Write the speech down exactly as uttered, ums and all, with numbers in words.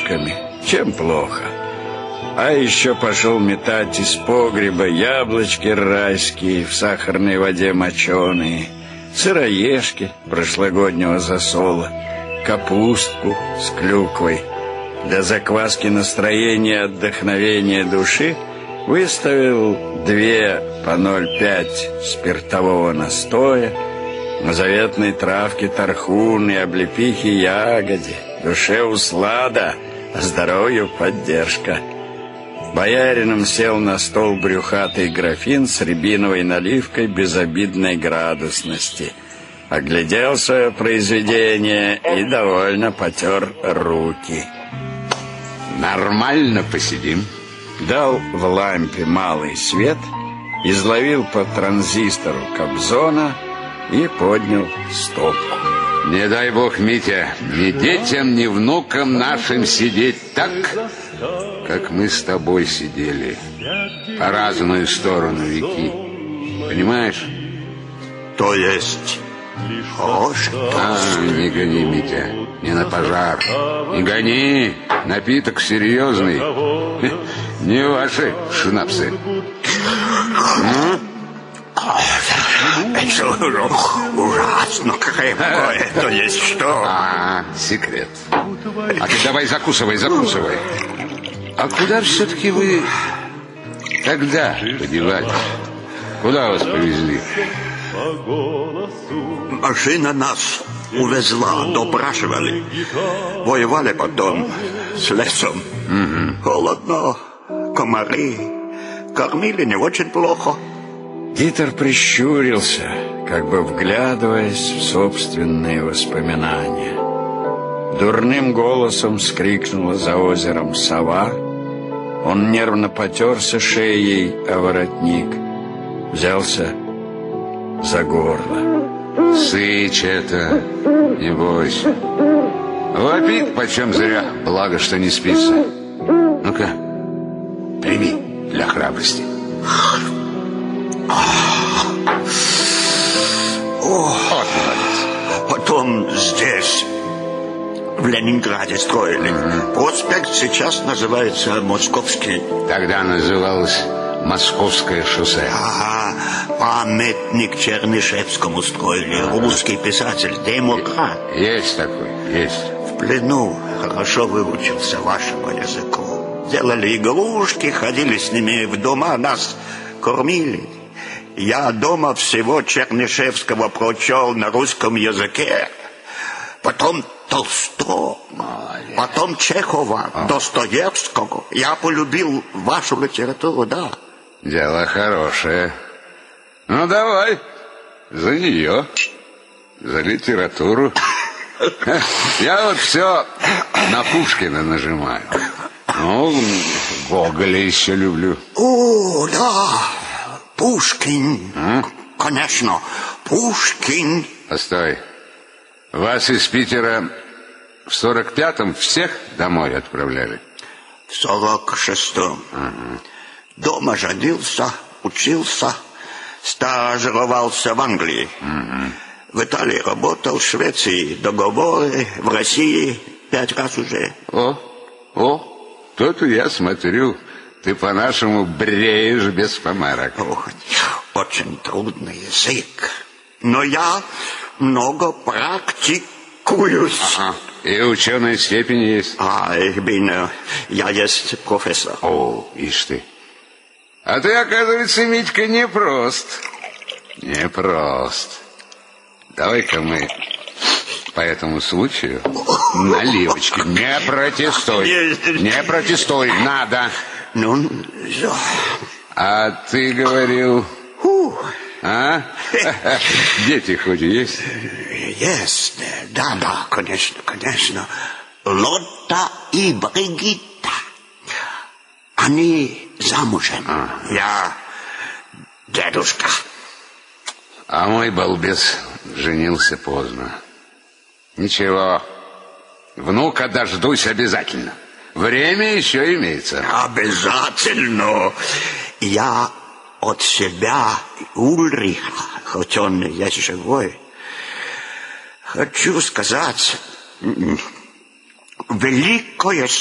яблочками. Чем плохо? А еще пошел метать из погреба яблочки райские, в сахарной воде моченые, сыроежки прошлогоднего засола, капустку с клюквой. Для закваски настроения и отдохновения души выставил две по ноль пять спиртового настоя, на заветной травке тархун и облепихи ягоде. Душе услада, а здоровью поддержка. Боярином сел на стол брюхатый графин с рябиновой наливкой безобидной градусности. Оглядел свое произведение и довольно потер руки. Нормально посидим. Дал в лампе малый свет, изловил по транзистору Кобзона и поднял стопку. Не дай бог, Митя, ни детям, ни внукам нашим сидеть так, как мы с тобой сидели, по разную сторону реки. Понимаешь? То есть... О, что? А, не гони, Митя, не на пожар. Не гони, напиток серьезный. Не ваши шнапсы. Это ужасно, какое. То есть что? А, секрет. А ты давай закусывай, закусывай. А куда все-таки вы тогда подевались? Куда вас повезли? Машина нас увезла, допрашивали. Воевали потом с лесом. Угу. Холодно, комары. Кормили не очень плохо. Дитер прищурился, как бы вглядываясь в собственные воспоминания. Дурным голосом вскрикнула за озером сова. Он нервно потерся шеей о воротник, взялся за горло. Сыч это, не бойся. Вопит почем зря, благо, что не спится. Ну-ка, прими для храбрости. О, вот молодец. Потом здесь, в Ленинграде, строили. Mm-hmm. Проспект сейчас называется Московский. Тогда называлось Московское шоссе. Ага, памятник Чернышевскому строили. Русский писатель, демократ. Есть такой, есть. В плену хорошо выучился вашему языку. Делали игрушки, ходили с ними в дома, нас кормили. Я дома всего Чернышевского прочел на русском языке. Потом Толстого, потом Чехова, а. Достоевского. Я полюбил вашу литературу, да. Дело хорошее. Ну, давай, за нее, за литературу. Я вот все на Пушкина нажимаю. Ну, Гоголя еще люблю. О, да, Пушкин. А? Конечно, Пушкин. Постой. Вас из Питера в сорок пятом всех домой отправляли? В сорок шестом. Ага. Дома родился, учился, стажировался в Англии. Ага. В Италии работал, в Швеции договоры, в России пять раз уже. О, о, то-то я смотрю, ты по-нашему бреешь без помарок. Ох, очень трудный язык. Но я много практикуюсь. Ага. И ученая степень есть. А, ich bin, я есть профессор. О, ишь ты. А ты, оказывается, Митька, непрост. Непрост. Давай-ка мы по этому случаю наливочки. Не протестуй. Не протестуй, надо. Ну, все. А ты говорил... А? Дети хоть есть? Есть, да, да, конечно, конечно. Лотта и Бригитта. Они замужем. А. Я дедушка. А мой балбес женился поздно. Ничего, внука дождусь обязательно. Время еще имеется. Обязательно. Я от себя Ульриха, хоть он есть живой, хочу сказать великое